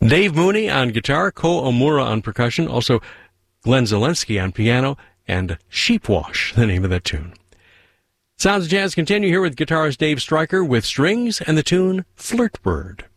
Dave Mooney on guitar, Ko Omura on percussion, also Glenn Zelensky on piano, and Sheepwash, the name of that tune. Sounds of Jazz continue here with guitarist Dave Stryker with strings and the tune Flirtbird.